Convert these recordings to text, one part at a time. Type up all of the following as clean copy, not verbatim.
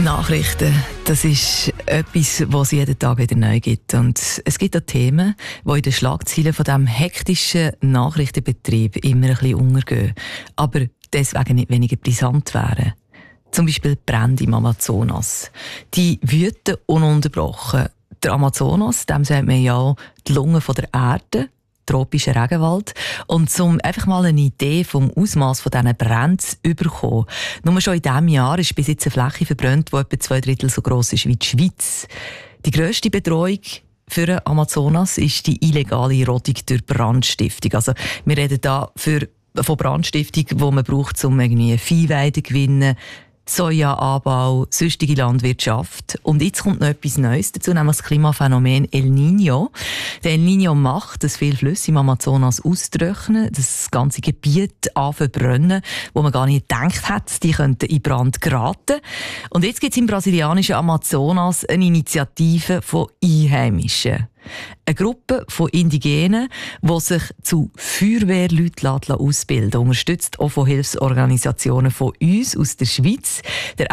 Nachrichten, das ist etwas, was es jeden Tag wieder neu gibt. Und es gibt auch Themen, die in den Schlagzeilen von diesem hektischen Nachrichtenbetrieb immer ein bisschen untergehen, aber deswegen nicht weniger brisant wären. Zum Beispiel Brände im Amazonas. Die wüten ununterbrochen. Der Amazonas, dem sagt man ja die Lunge von der Erde, tropischer Regenwald. Und um einfach mal eine Idee vom Ausmaß von diesen Bränden zu bekommen, nur schon in diesem Jahr ist bis jetzt eine Fläche verbrannt, die etwa 2/3 so gross ist wie die Schweiz. Die grösste Bedrohung für den Amazonas ist die illegale Rodung durch Brandstiftung. Also wir reden hier von Brandstiftung, die man braucht, um irgendwie Viehweide zu gewinnen, Sojaanbau, sonstige Landwirtschaft. Und jetzt kommt noch etwas Neues dazu, nämlich das Klimaphänomen El Niño. Der El Niño macht, dass viele Flüsse im Amazonas austrocknen, das ganze Gebiet anbrennen, wo man gar nicht gedacht hat, die könnten in Brand geraten. Und jetzt gibt es im brasilianischen Amazonas eine Initiative von Einheimischen. Eine Gruppe von Indigenen, die sich zu Feuerwehrleuten ausbilden, unterstützt auch von Hilfsorganisationen von uns aus der Schweiz. Der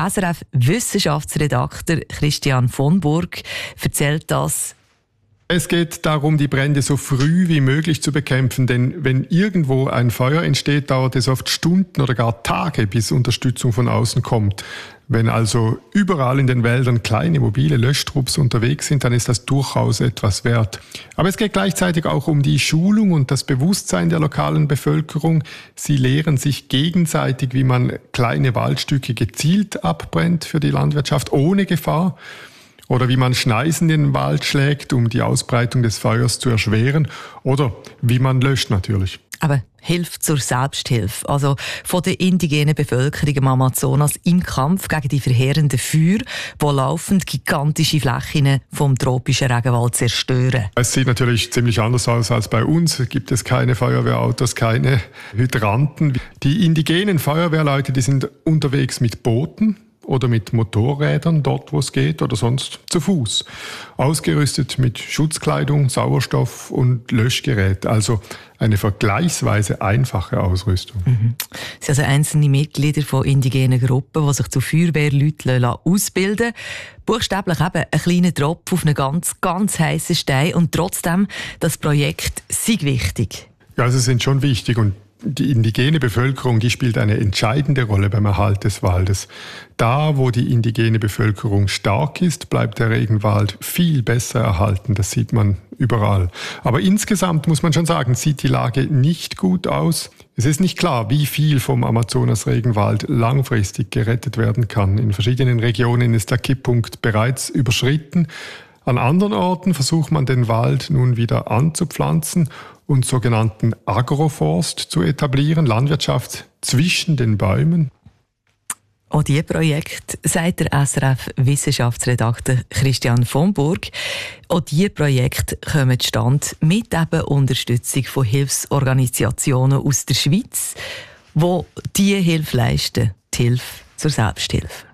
SRF-Wissenschaftsredakteur Christian von Burg erzählt das. Es geht darum, die Brände so früh wie möglich zu bekämpfen, denn wenn irgendwo ein Feuer entsteht, dauert es oft Stunden oder gar Tage, bis Unterstützung von außen kommt. Wenn also überall in den Wäldern kleine mobile Löschtrupps unterwegs sind, dann ist das durchaus etwas wert. Aber es geht gleichzeitig auch um die Schulung und das Bewusstsein der lokalen Bevölkerung. Sie lehren sich gegenseitig, wie man kleine Waldstücke gezielt abbrennt für die Landwirtschaft ohne Gefahr. Oder wie man Schneisen in den Wald schlägt, um die Ausbreitung des Feuers zu erschweren. Oder wie man löscht natürlich. Aber Hilfe zur Selbsthilfe, also von der indigenen Bevölkerung im Amazonas im Kampf gegen die verheerenden Feuer, die laufend gigantische Flächen vom tropischen Regenwald zerstören. Es sieht natürlich ziemlich anders aus als bei uns. Gibt es keine Feuerwehrautos, keine Hydranten. Die indigenen Feuerwehrleute, die sind unterwegs mit Booten oder mit Motorrädern, dort wo es geht, oder sonst zu Fuß. Ausgerüstet mit Schutzkleidung, Sauerstoff und Löschgerät. Also eine vergleichsweise einfache Ausrüstung. Es sind also einzelne Mitglieder von indigenen Gruppen, die sich zu Feuerwehrleuten ausbilden lassen. Buchstäblich eben ein kleiner Tropfen auf einen ganz, ganz heissen Stein. Und trotzdem, das Projekt sei wichtig. Ja, sie sind schon wichtig und die indigene Bevölkerung, die spielt eine entscheidende Rolle beim Erhalt des Waldes. Da, wo die indigene Bevölkerung stark ist, bleibt der Regenwald viel besser erhalten. Das sieht man überall. Aber insgesamt muss man schon sagen, sieht die Lage nicht gut aus. Es ist nicht klar, wie viel vom Amazonas-Regenwald langfristig gerettet werden kann. In verschiedenen Regionen ist der Kipppunkt bereits überschritten. An anderen Orten versucht man, den Wald nun wieder anzupflanzen und sogenannten Agroforst zu etablieren, Landwirtschaft zwischen den Bäumen. Auch dieses Projekt, sagt der SRF-Wissenschaftsredakteur Christian von Burg, auch diese Projekte kommen zustande mit eben Unterstützung von Hilfsorganisationen aus der Schweiz, die diese Hilfe leisten, die Hilfe zur Selbsthilfe.